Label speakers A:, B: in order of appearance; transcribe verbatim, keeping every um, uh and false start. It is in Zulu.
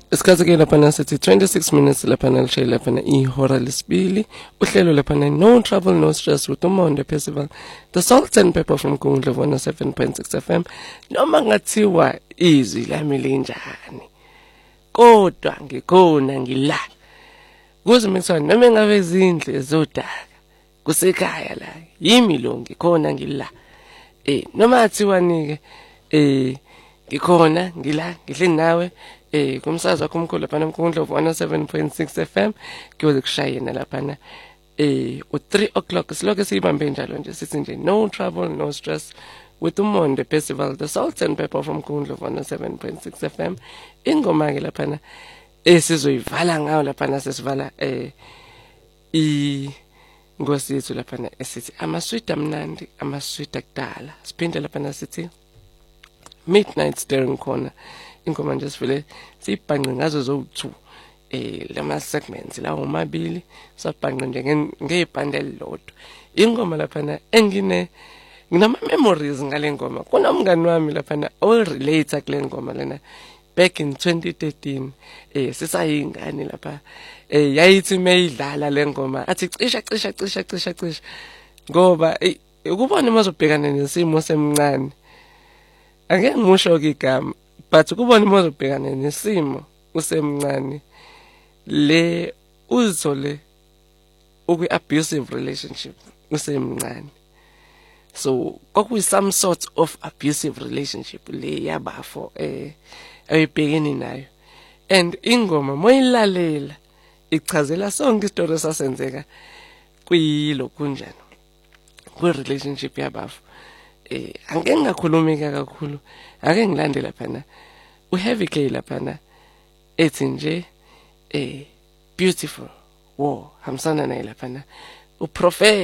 A: Isikhathi ke lapha sithi twenty-six minutes lapha lishay lapha ihora lesibili uhlelo lapha no trouble no stress with uMonde Percival the salt and pepper from Kungundla one oh seven point six F M noma ngathiwa izwi lami linjani kodwa ngikhona ngila kuze mixwana noma engabe izindle ezodaka kusekhaya la yimi lo ngikhona ngila eh noma athiwa nike eh ngikhona ngila ngihleli nawe eh kumsazwa wakho omkhulu lapha eMkundla one oh seven point six F M kuyoze kushayena lapha eh u three o'clock siloke siyibambe njalo nje sithi nje no trouble no stress with uMonde Percival the salt and pepper from Kungundla one oh seven point six F M ingoma ke lapha esizoyivala ngayo lapha sesivala eh i ngosi yethu lapha esithi amasweet amnandi amasweet akudala siphinde lapha sithi midnight staring corner ingoma nje sivele sibhanqe ngazo zowu-two eh lama segments lawo mabili sabhanqe nje ngebhandle lodwa ingoma lapha engine nginama memories ngale ngoma kunomngani wami lapha o relate kule ngoma lena back in twenty thirteen eh sisayingane lapha eh yayithi mayidlala le ngoma athi cisha cisha cisha cisha cisha ngoba ukubona mazobhekana nesimo semncane angeke ngisho ke igama but ukubona mazobhekana nesimo usemncane le uzole ukwi abusive relationship usemncane so kwakuyi some sort of abusive relationship le yabafo eh ayibhekene nayo and ingoma moyilalela ichazela sonke istory sasenzeka kuyilo kunjani kwe relationship yabafo eh angeke ngakhulumeka kakhulu ake ngilande lapha u heavy K lapha ethi nje eh beautiful wo hamsana naye lapha u prophet